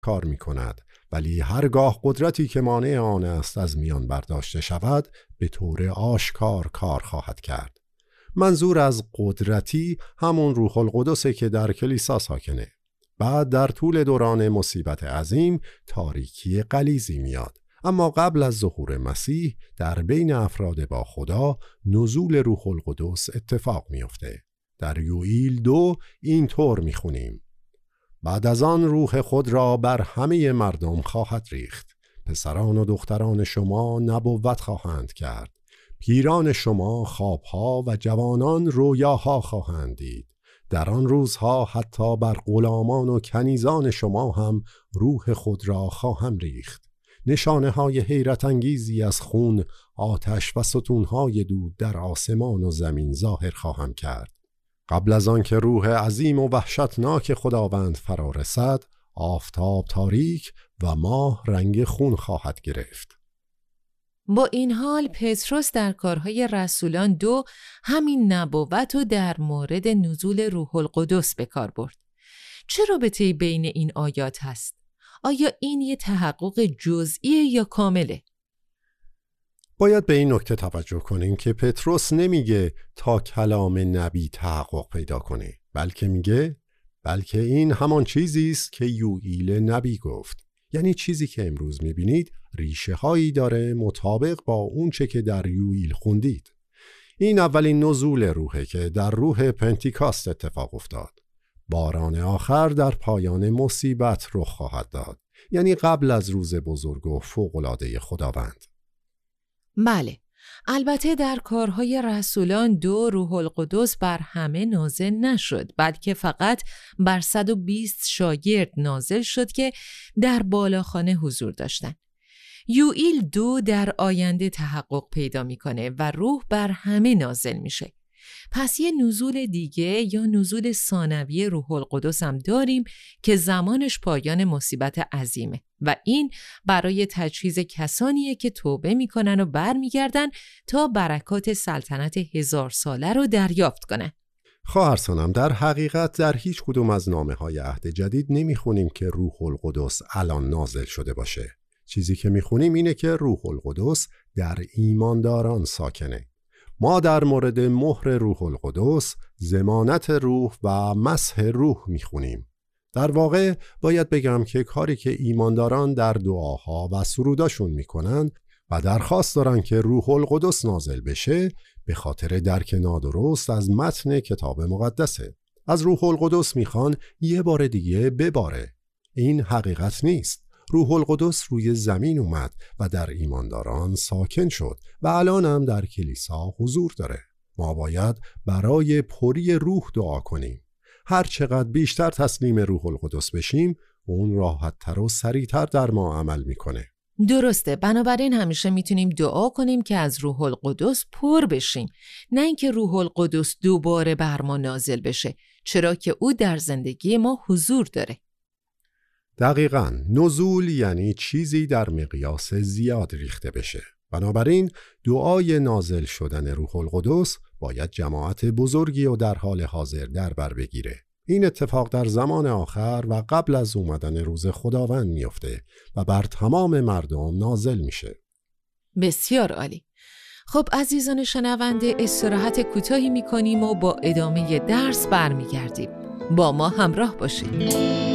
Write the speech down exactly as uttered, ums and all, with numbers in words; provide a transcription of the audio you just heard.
کار می کند، ولی هرگاه قدرتی که مانع آن است از میان برداشته شود به طور آشکار کار خواهد کرد. منظور از قدرتی همون روح القدسه که در کلیسا ساکنه. بعد در طول دوران مصیبت عظیم تاریکی غلیظی میاد، اما قبل از ظهور مسیح در بین افراد با خدا نزول روح القدس اتفاق میفته. در یوئیل دو این طور میخونیم: بعد از آن روح خود را بر همه مردم خواهد ریخت. پسران و دختران شما نبوت خواهند کرد. پیران شما خوابها و جوانان رویاها خواهند دید. در آن روزها حتی بر غلامان و کنیزان شما هم روح خود را خواهم ریخت. نشانه های حیرت انگیزی از خون، آتش و ستونهای دود در آسمان و زمین ظاهر خواهم کرد. قبل از آن که روح عظیم و وحشتناک خداوند فرا رسد، آفتاب تاریک و ماه رنگ خون خواهد گرفت. با این حال پتروس در کارهای رسولان دو همین نبوت رو در مورد نزول روح القدس به کار برد. چه رابطه‌ای بین این آیات هست؟ آیا این یه تحقق جزئیه یا کامله؟ باید به این نکته توجه کنیم که پتروس نمیگه تا کلام نبی تحقق پیدا کنه، بلکه میگه بلکه این همان چیزی است که یوئیل نبی گفت. یعنی چیزی که امروز میبینید ریشه هایی داره مطابق با اون چه که در یوئیل خوندید. این اولین نزول روحه که در روح پنتیکاست اتفاق افتاد. باران آخر در پایان مصیبت رخ خواهد داد، یعنی قبل از روز بزرگ و فوق‌العاده خداوند. بله، البته در کارهای رسولان دو روح القدس بر همه نازل نشد، بلکه فقط بر صد و بیست شاگرد نازل شد که در بالاخانه حضور داشتند. یوئیل دو در آینده تحقق پیدا میکنه و روح بر همه نازل میشه. پس یه نزول دیگه یا نزول ثانوی روح القدس هم داریم که زمانش پایان مصیبت عظیمه و این برای تجهیز کسانیه که توبه میکنن و برمیگردن تا برکات سلطنت هزار ساله رو دریافت کنن. خواهرسانم، در حقیقت در هیچ کدوم از نامه های عهد جدید نمیخونیم که روح القدس الان نازل شده باشه. چیزی که میخونیم اینه که روح القدس در ایمانداران ساکنه. ما در مورد مهر روح القدس، ضمانت روح و مسح روح میخونیم. در واقع باید بگم که کاری که ایمانداران در دعاها و سروداشون میکنن و درخواست دارن که روح القدس نازل بشه به خاطر درک نادرست از متن کتاب مقدسه. از روح القدس میخوان یه بار دیگه بباره. این حقیقت نیست. روح القدس روی زمین اومد و در ایمانداران ساکن شد و الان هم در کلیسا حضور داره. ما باید برای پری روح دعا کنیم. هر چقدر بیشتر تسلیم روح القدس بشیم، اون راحت‌تر و سریع‌تر در ما عمل میکنه. درسته، بنابراین همیشه میتونیم دعا کنیم که از روح القدس پر بشیم، نه اینکه روح القدس دوباره بر ما نازل بشه، چرا که او در زندگی ما حضور داره. دقیقاً، نزول یعنی چیزی در مقیاس زیاد ریخته بشه. بنابراین دعای نازل شدن روح القدس باید جماعت بزرگی و در حال حاضر در بر بگیره. این اتفاق در زمان آخر و قبل از اومدن روز خداوند میفته و بر تمام مردم نازل میشه. بسیار عالی. خب عزیزان شنونده، استراحت کوتاهی میکنیم و با ادامه درس برمیگردیم. با ما همراه باشید.